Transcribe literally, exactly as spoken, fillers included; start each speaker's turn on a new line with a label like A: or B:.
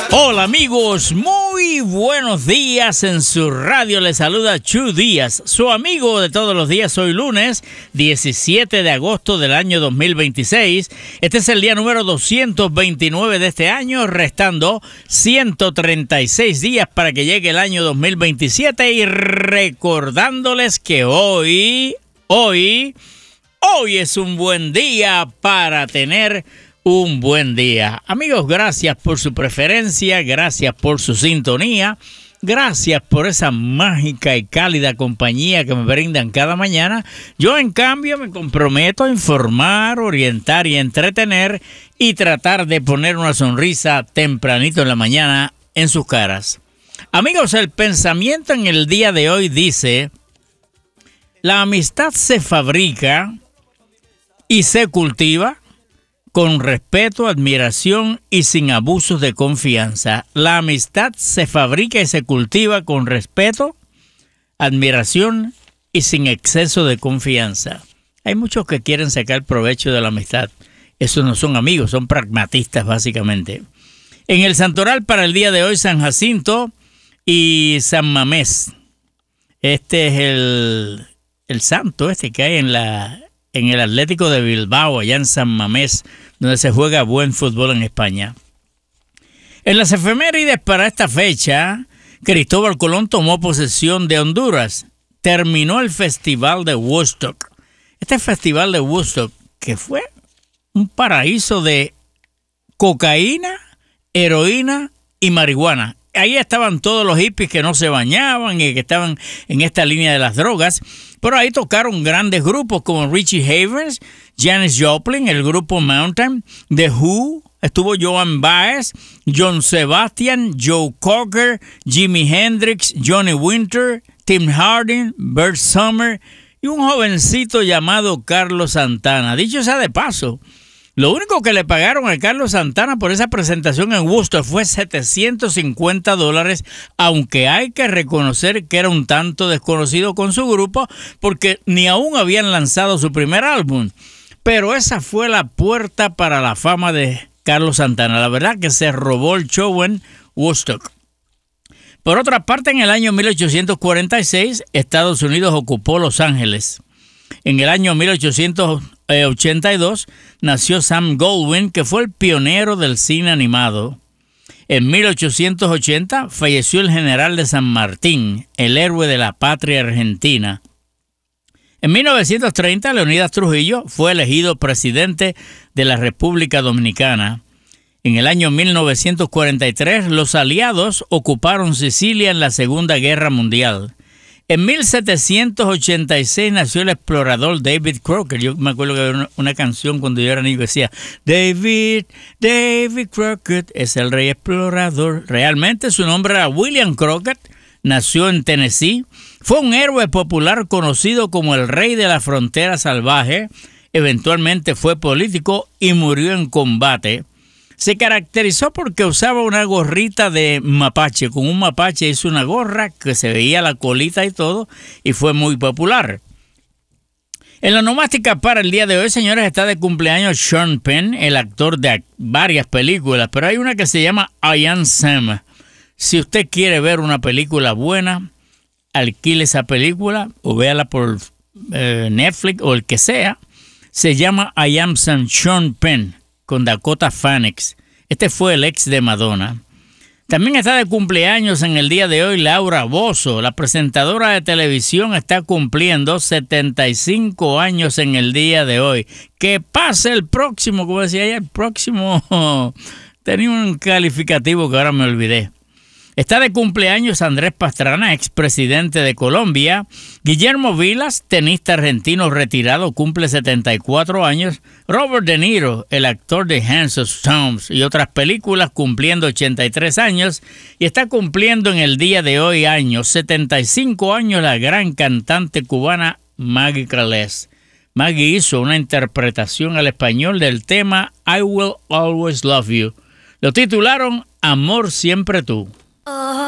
A: Hola amigos, muy buenos días. En su radio les saluda Chu Díaz, su amigo de todos los días. Hoy lunes diecisiete de agosto del año dos mil veintiséis. Este es el día número doscientos veintinueve de este año, restando ciento treinta y seis días para que llegue el año dos mil veintisiete, y recordándoles que hoy, hoy, hoy es un buen día para tener un buen día. Amigos, gracias por su preferencia, gracias por su sintonía, gracias por esa mágica y cálida compañía que me brindan cada mañana. Yo, en cambio, me comprometo a informar, orientar y entretener y tratar de poner una sonrisa tempranito en la mañana en sus caras. Amigos, el pensamiento en el día de hoy dice: la amistad se fabrica y se cultiva con respeto, admiración y sin abusos de confianza. La amistad se fabrica y se cultiva con respeto, admiración y sin exceso de confianza. Hay muchos que quieren sacar provecho de la amistad. Esos no son amigos, son pragmatistas básicamente. En el santoral para el día de hoy, San Jacinto y San Mamés. Este es el, el santo este que hay en la... en el Atlético de Bilbao, allá en San Mamés, donde se juega buen fútbol en España. En las efemérides para esta fecha, Cristóbal Colón tomó posesión de Honduras. Terminó el Festival de Woodstock. Este Festival de Woodstock, que fue un paraíso de cocaína, heroína y marihuana. Ahí estaban todos los hippies que no se bañaban y que estaban en esta línea de las drogas. Pero ahí tocaron grandes grupos como Richie Havens, Janis Joplin, el grupo Mountain, The Who, estuvo Joan Baez, John Sebastian, Joe Cocker, Jimi Hendrix, Johnny Winter, Tim Hardin, Bert Summer y un jovencito llamado Carlos Santana. Dicho sea de paso, lo único que le pagaron a Carlos Santana por esa presentación en Woodstock fue setecientos cincuenta dólares, aunque hay que reconocer que era un tanto desconocido con su grupo porque ni aún habían lanzado su primer álbum. Pero esa fue la puerta para la fama de Carlos Santana. La verdad que se robó el show en Woodstock. Por otra parte, en el año mil ochocientos cuarenta y seis, Estados Unidos ocupó Los Ángeles. En el año mil ochocientos ochenta y dos nació Sam Goldwyn, que fue el pionero del cine animado. En mil ochocientos ochenta falleció el general de San Martín, el héroe de la patria argentina. En mil novecientos treinta, Leonidas Trujillo fue elegido presidente de la República Dominicana. En el año mil novecientos cuarenta y tres, los aliados ocuparon Sicilia en la Segunda Guerra Mundial. En mil setecientos ochenta y seis nació el explorador David Crockett. Yo me acuerdo que había una, una canción cuando yo era niño que decía: David, David Crockett es el rey explorador. Realmente su nombre era William Crockett. Nació en Tennessee. Fue un héroe popular conocido como el rey de la frontera salvaje. Eventualmente fue político y murió en combate. Se caracterizó porque usaba una gorrita de mapache. Con un mapache hizo una gorra que se veía la colita y todo, y fue muy popular. En la nomástica para el día de hoy, señores, está de cumpleaños Sean Penn, el actor de varias películas, pero hay una que se llama I Am Sam. Si usted quiere ver una película buena, alquile esa película o véala por eh, Netflix o el que sea. Se llama I Am Sam, Sean Penn, con Dakota Fanning. Este fue el ex de Madonna. También está de cumpleaños en el día de hoy Laura Bozzo, la presentadora de televisión, está cumpliendo setenta y cinco años en el día de hoy. Que pase el próximo, como decía ella, el próximo. Tenía un calificativo que ahora me olvidé. Está de cumpleaños Andrés Pastrana, expresidente de Colombia. Guillermo Vilas, tenista argentino retirado, cumple setenta y cuatro años. Robert De Niro, el actor de Hands of Stones y otras películas, cumpliendo ochenta y tres años. Y está cumpliendo en el día de hoy años, setenta y cinco años, la gran cantante cubana Maggie Crales. Maggie hizo una interpretación al español del tema I Will Always Love You. Lo titularon Amor Siempre Tú.